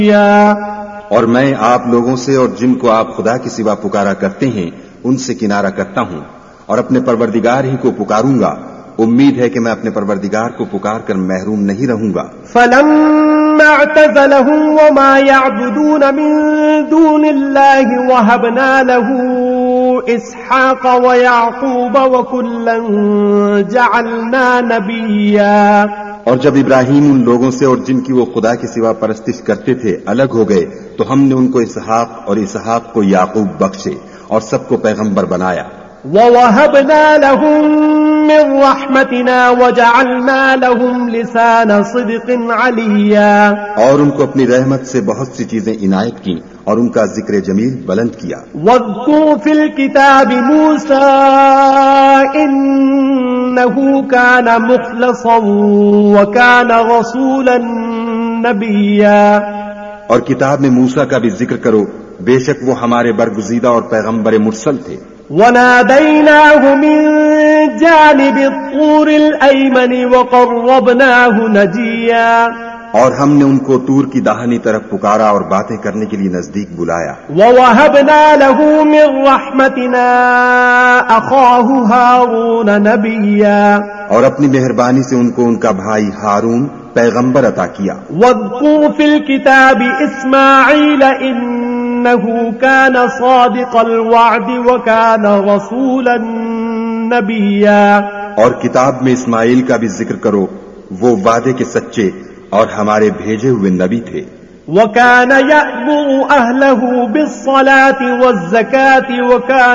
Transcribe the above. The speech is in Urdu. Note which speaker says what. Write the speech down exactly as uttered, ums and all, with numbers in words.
Speaker 1: اور میں آپ لوگوں سے اور جن کو آپ خدا کے سوا پکارا کرتے ہیں ان سے کنارہ کرتا ہوں اور اپنے پروردگار ہی کو پکاروں گا. امید ہے کہ میں اپنے پروردگار کو پکار کر محروم نہیں رہوں گا.
Speaker 2: فلما اعتزلهم وما يعبدون من دون الله وهبنا له اسحاق ويعقوب وكلا جعلنا نبيا.
Speaker 1: اور جب ابراہیم ان لوگوں سے اور جن کی وہ خدا کے سوا پرستش کرتے تھے الگ ہو گئے تو ہم نے ان کو اسحاق اور اسحاق کو یعقوب بخشے اور سب کو پیغمبر بنایا.
Speaker 2: وَوَهَبْنَا لَهُم مِّن رَّحْمَتِنَا وَجَعَلْنَا لَهُمْ لِسَانَ صِدْقٍ عَلِيًّا.
Speaker 1: اور ان کو اپنی رحمت سے بہت سی چیزیں عنایت کی اور ان کا ذکر جمیل بلند کیا.
Speaker 2: وَاذْكُرْ فِي الْكِتَابِ مُوسَىٰ إِنَّهُ كَانَ مُخْلَصًا وَكَانَ رَسُولًا نَبِيًّا.
Speaker 1: اور کتاب میں موسیٰ کا بھی ذکر کرو، بے شک وہ ہمارے برگزیدہ اور پیغمبر مرسل تھے.
Speaker 2: وَنَادَيْنَاهُ مِن جَانِبِ الطُّورِ الْأَيْمَنِ وَقَرَّبْنَاهُ نَجِيًّا.
Speaker 1: اور ہم نے ان کو طور کی داہنی طرف پکارا اور باتیں کرنے کے لیے نزدیک بلایا.
Speaker 2: وَوَهَبْنَا لَهُ مِن رَّحْمَتِنَا أَخَاهُ هَارُونَ نَبِيًّا.
Speaker 1: اور اپنی مہربانی سے ان کو ان کا بھائی ہارون پیغمبر عطا کیا.
Speaker 2: وَاذْكُرْ فِي الْكِتَابِ إِسْمَاعِيلَ إِنَّهُ كَانَ صَادِقَ الْوَعْدِ وَكَانَ رَسُولًا نَبِيًّا.
Speaker 1: اور کتاب میں اسماعیل کا بھی ذکر کرو، وہ وعدے کے سچے اور ہمارے بھیجے ہوئے نبی تھے.
Speaker 2: وَكَانَ يَأْمُرُ أَهْلَهُ بِالصَّلَاةِ وَالزَّكَاةِ وَكَانَ